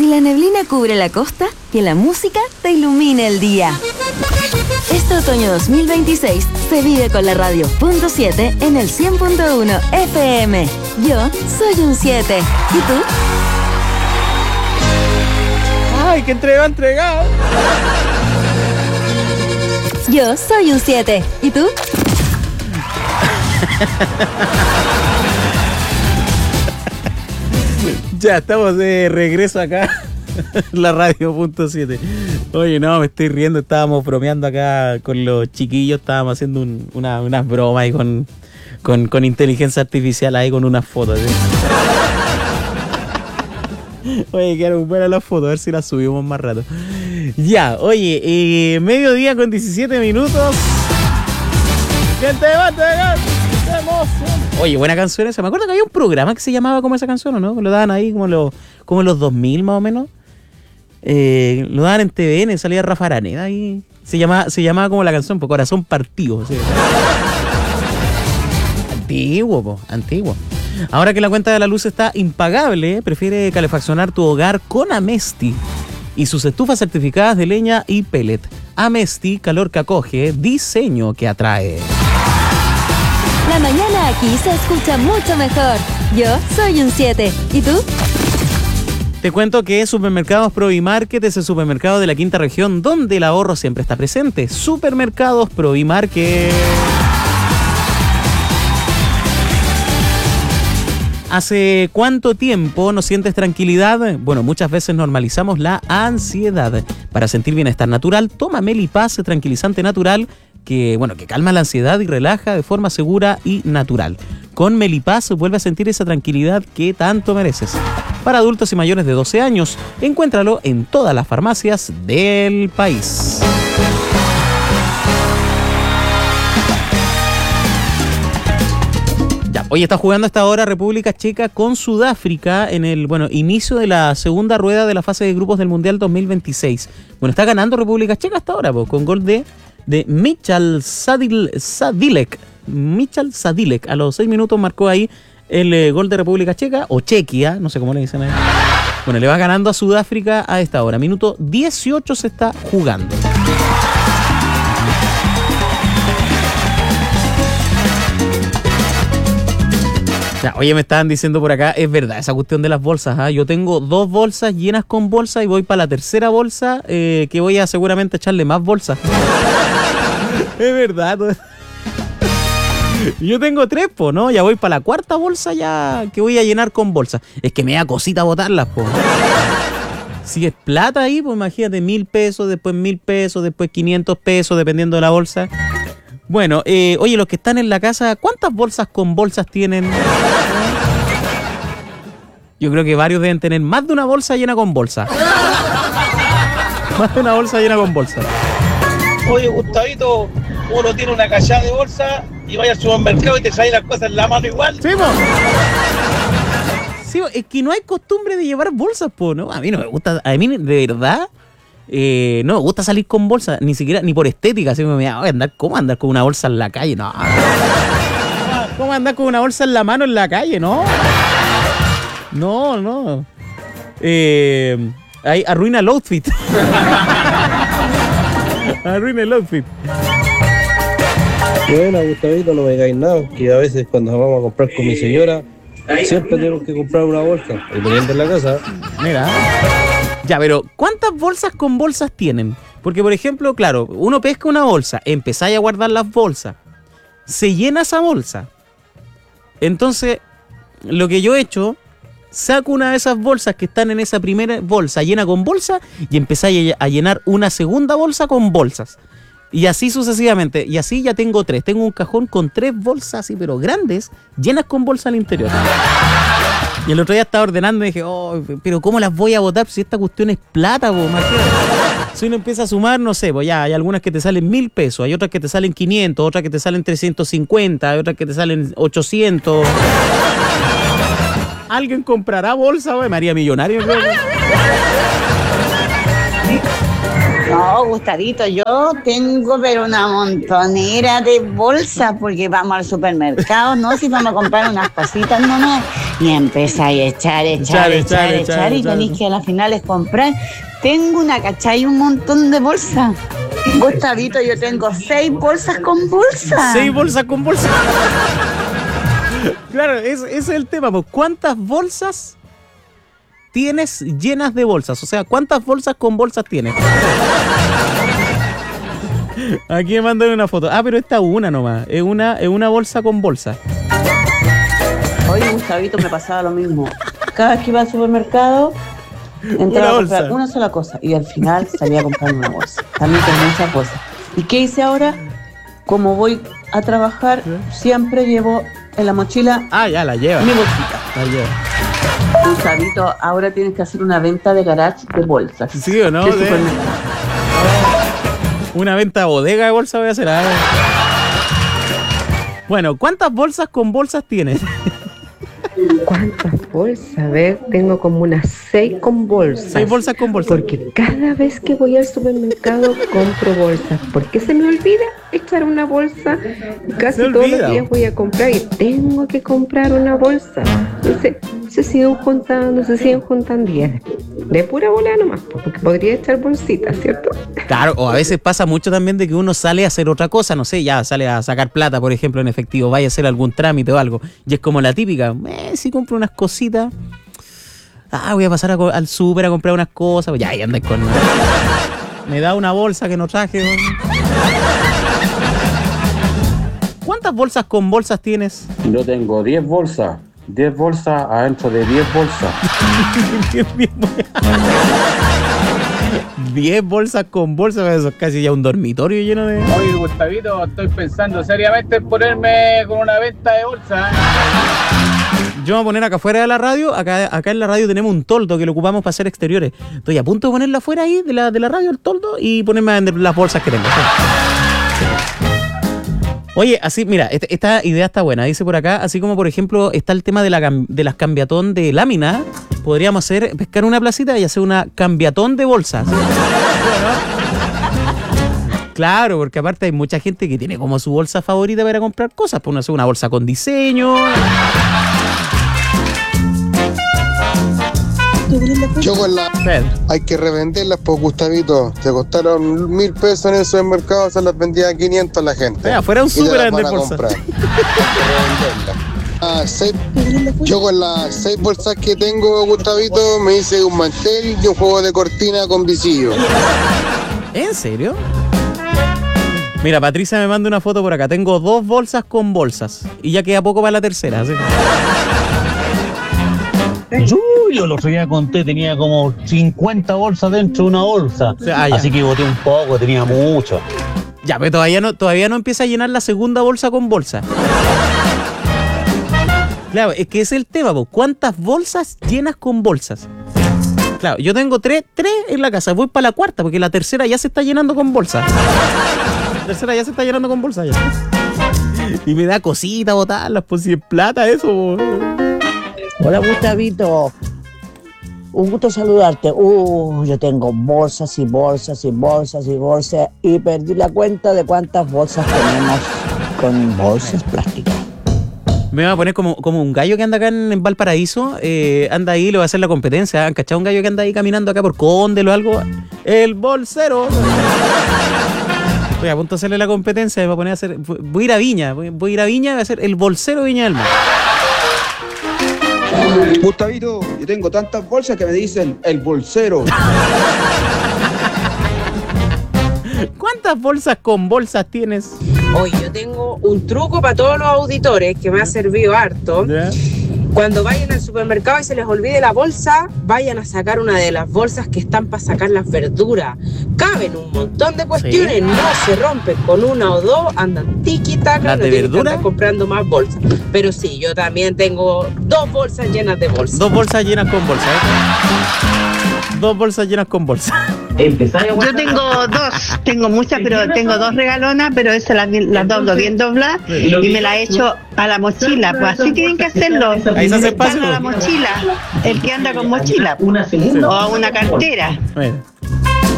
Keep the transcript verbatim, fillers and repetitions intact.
la neblina cubre la costa, que la música te ilumine el día. Este otoño dos mil veintiséis se vive con la radio punto siete en el cien punto uno F M. Yo soy un siete. ¿Y tú? ¡Ay, que entrega, entregado! Yo soy un siete. ¿Y tú? Ya estamos de regreso acá. La radio punto siete. Oye, no, me estoy riendo. Estábamos bromeando acá con los chiquillos. Estábamos haciendo un, una, unas bromas ahí con, con, con inteligencia artificial ahí con unas fotos, ¿sí? Oye, quedaron buenas las fotos. A ver si las subimos más rato. Ya, oye, eh, mediodía con diecisiete minutos. ¿Quién te va a entregar? Oye, buena canción esa. Me acuerdo que había un programa que se llamaba como esa canción, ¿o no? Lo daban ahí como, lo, como en los dos mil más o menos. Eh, lo daban en T V N, salía Rafa Araneda ahí. Se llamaba, se llamaba como la canción, por Corazón Partido. ¿Sí? Antiguo, po, antiguo. Ahora que la cuenta de la luz está impagable, prefiere calefaccionar tu hogar con Amesti y sus estufas certificadas de leña y pellet. Amesti, calor que acoge, diseño que atrae. La mañana aquí se escucha mucho mejor. Yo soy un siete. ¿Y tú? Te cuento que Supermercados Provimarket es el supermercado de la quinta región donde el ahorro siempre está presente. Supermercados Provimarket. ¿Hace cuánto tiempo no sientes tranquilidad? Bueno, muchas veces normalizamos la ansiedad. Para sentir bienestar natural, toma Melipaz, tranquilizante natural, que, bueno, que calma la ansiedad y relaja de forma segura y natural. Con Melipaz vuelve a sentir esa tranquilidad que tanto mereces. Para adultos y mayores de doce años, encuéntralo en todas las farmacias del país. Ya, hoy está jugando a esta hora República Checa con Sudáfrica en el, bueno, inicio de la segunda rueda de la fase de grupos del Mundial dos mil veintiséis. Bueno, está ganando República Checa hasta ahora, po, con gol de de Michal Sadil, Sadilek. Michal Sadilek. A los seis minutos marcó ahí el eh, gol de República Checa, o Chequia, no sé cómo le dicen ahí. Bueno, le va ganando a Sudáfrica a esta hora. Minuto dieciocho se está jugando. Ya, oye, me estaban diciendo por acá, es verdad, esa cuestión de las bolsas, ¿eh? Yo tengo dos bolsas llenas con bolsa y voy para la tercera bolsa, eh, que voy a seguramente echarle más bolsas. Es verdad. Yo tengo tres, po, ¿no? Ya voy para la cuarta bolsa ya que voy a llenar con bolsas. Es que me da cosita botarlas, po. Si es plata ahí, pues imagínate, mil pesos, después mil pesos, después quinientos pesos, dependiendo de la bolsa. Bueno, eh, oye, los que están en la casa, ¿cuántas bolsas con bolsas tienen? Yo creo que varios deben tener más de una bolsa llena con bolsas. Más de una bolsa llena con bolsas. Oye, Gustavito, uno tiene una cachada de bolsa y vaya al supermercado y te trae las cosas en la mano igual. Sí, po. Sí, es que no hay costumbre de llevar bolsas, po, ¿no? A mí no me gusta, a mí de verdad... Eh, no me gusta salir con bolsa, ni siquiera, ni por estética, así me da, andar, ¿cómo andar con una bolsa en la calle? No. ¿Cómo andar con una bolsa en la mano en la calle? No. No, no. Eh, ahí arruina el outfit. Arruina el outfit. Bueno, Gustavito, no me digáis nada, que a veces cuando vamos a comprar con mi señora, siempre tenemos que comprar una bolsa, dependiendo de la casa. Mira. Ya, pero ¿cuántas bolsas con bolsas tienen? Porque, por ejemplo, claro, uno pesca una bolsa, empezáis a guardar las bolsas, se llena esa bolsa. Entonces, lo que yo he hecho, saco una de esas bolsas que están en esa primera bolsa llena con bolsa y empezáis a llenar una segunda bolsa con bolsas. Y así sucesivamente. Y así ya tengo tres. Tengo un cajón con tres bolsas así, pero grandes, llenas con bolsa al interior. Y el otro día estaba ordenando y dije, oh, pero ¿cómo las voy a botar si esta cuestión es plata, po? Si uno empieza a sumar, no sé, pues ya hay algunas que te salen mil pesos, hay otras que te salen quinientos, otras que te salen trescientos cincuenta, hay otras que te salen ochocientos. ¿Alguien comprará bolsa, güey? María Millonario, creo. No, Gustavito, yo tengo pero una montonera de bolsas porque vamos al supermercado, no, si vamos a comprar unas cositas, no, no. Y empezáis a echar, echar, Echar, echar, echar, echar, echar, y echar. tenéis que a las finales comprar. Tengo una, ¿cachai? Un montón de bolsas. Gustavito, yo tengo seis bolsas con bolsa. Seis bolsas con bolsas. Claro, ese, ese es el tema. Pues. ¿Cuántas bolsas tienes llenas de bolsas? O sea, ¿cuántas bolsas con bolsas tienes? Aquí me mandan una foto. Ah, pero esta es una nomás. Es una, es una bolsa con bolsa. Oye, Gustavito, me pasaba lo mismo. Cada vez que iba al supermercado, entraba a comprar bolsa. una sola cosa y al final salía a comprar una bolsa. También con muchas bolsas. ¿Y qué hice ahora? Como voy a trabajar, siempre llevo en la mochila Ah, ya la lleva. mi bolsita. La lleva. Gustavito, ahora tienes que hacer una venta de garage de bolsas. ¿Sí o no? ¿Qué De- supermercado? Una venta bodega de bolsa voy a hacer. A ver. Bueno, ¿cuántas bolsas con bolsas tienes? ¿Cuántas bolsas? A ver, tengo como unas seis con bolsas. Seis bolsas con bolsas. Porque cada vez que voy al supermercado compro bolsas. ¿Por qué se me olvida echar una bolsa? Casi Se todos olvida. los días voy a comprar y tengo que comprar una bolsa. Entonces, se siguen juntando, se siguen juntando y es de pura bola nomás, porque podría echar bolsitas, ¿cierto? Claro, o a veces pasa mucho también de que uno sale a hacer otra cosa, no sé, ya sale a sacar plata, por ejemplo, en efectivo, vaya a hacer algún trámite o algo. Y es como la típica, eh, si compro unas cositas, ah, voy a pasar a co- al súper a comprar unas cosas, pues ya, ahí andas con... Me da una bolsa que no traje. ¿Cuántas bolsas con bolsas tienes? Yo tengo diez bolsas. diez bolsas adentro de diez bolsas. diez bolsas con bolsas, eso es casi ya un dormitorio lleno de... Oye, Gustavito, estoy pensando seriamente en ponerme con una venta de bolsa. Yo me voy a poner acá afuera de la radio. Acá, acá en la radio tenemos un toldo que lo ocupamos para hacer exteriores. Estoy a punto de ponerla afuera ahí de la, de la radio, el toldo, y ponerme a vender las bolsas que tengo. Oye, así, mira, este- esta idea está buena. Dice por acá, así como por ejemplo está el tema de, la, cam- de las cambiatón de lámina, podríamos hacer, pescar una placita y hacer una cambiatón de bolsas. Claro, porque aparte hay mucha gente que tiene como su bolsa favorita para comprar cosas. Pues uno hace una bolsa con diseño. Yo con la... Hay que revenderlas, pues, Gustavito. Te costaron mil pesos en el supermercado, se las vendía a quinientos la gente. Vea, fuera un Y te súper a las van vender a bolsas. comprar. Hay que revenderlas. Ah, seis- yo con las seis bolsas que tengo, Gustavito, me hice un mantel y un juego de cortina con visillo. ¿En serio? Mira, Patricia me manda una foto por acá. Tengo dos bolsas con bolsas. Y ya queda poco para la tercera. ¿Sí? Yo, yo el otro día conté, tenía como cincuenta bolsas dentro de una bolsa. O sea, ah, ya. Así que boté un poco, tenía mucho. Ya, pero todavía no, todavía no empieza a llenar la segunda bolsa con bolsa. Claro, es que ese es el tema, po. ¿Cuántas bolsas llenas con bolsas? Claro, yo tengo tres, tres en la casa. Voy para la cuarta, porque la tercera ya se está llenando con bolsas. La tercera ya se está llenando con bolsas ya. Y me da cosita botarlas, pues si es plata eso, po. Hola Gustavito, un gusto saludarte. Uh, yo tengo bolsas y bolsas y bolsas y bolsas y perdí la cuenta de cuántas bolsas tenemos con bolsas plásticas. Me va a poner como, como un gallo que anda acá en, en Valparaíso, eh, anda ahí, le va a hacer la competencia. ¿Han cachado un gallo que anda ahí caminando acá por Conde o algo? El bolsero. Voy a punto de hacerle la competencia, me va a poner a hacer. Voy a ir a Viña, voy, voy a ir a Viña, voy a hacer el bolsero Viña del Mar. Gustavito, yo tengo tantas bolsas que me dicen el bolsero. ¿Cuántas bolsas con bolsas tienes? Hoy yo tengo un truco para todos los auditores que me ha servido harto. ¿Ya? Cuando vayan al supermercado y se les olvide la bolsa, vayan a sacar una de las bolsas que están para sacar las verduras. Caben un montón de cuestiones, Sí. no se rompen con una o dos, andan tiki-taka, ¿Las no de tienen que verdura? andar comprando más bolsas. Pero sí, yo también tengo dos bolsas llenas de bolsas. Dos bolsas llenas con bolsas, ¿eh? Dos bolsas llenas con bolsas. Yo tengo dos, tengo muchas, pero tengo dos regalonas, pero esas las, las doblo bien dobladas y me las echo a la mochila. Pues así tienen que hacerlo. Ahí se hace espacio. A la mochila, el que anda con mochila. O a una cartera. Bueno.